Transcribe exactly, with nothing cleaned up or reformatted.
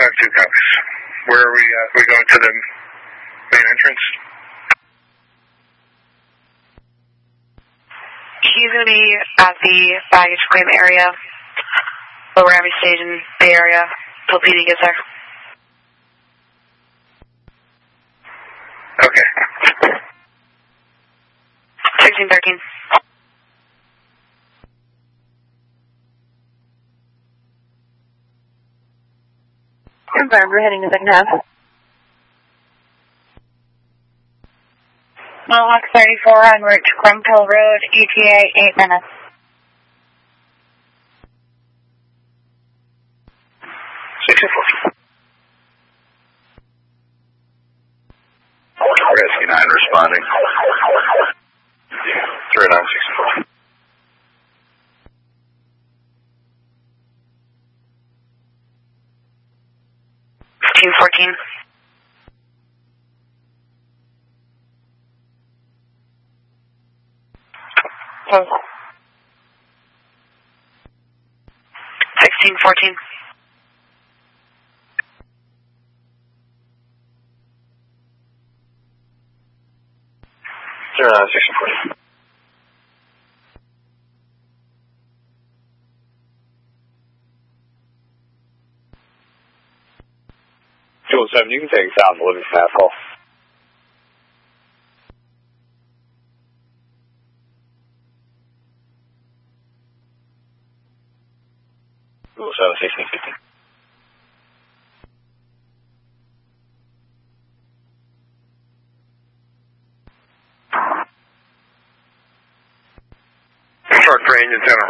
five two copies. Where are we, uh, we going to the main entrance? He's going to be at the baggage claim area, Lower Abbey Station, Bay Area, till P D gets there. Okay. sixteen thirteen. Confirmed, we're heading to second half. Mohawk thirty-four en route to Grimpill Road, E T A, eight minutes. sixteen fourteen. Rescue nine responding. three nine sixty-four. two fourteen. Close. sixteen fourteen. zero nine sixteen fourteen. two oh seven, you can take us out and deliver from asphalt. two oh seven, sixteen fifteen. Short range and ten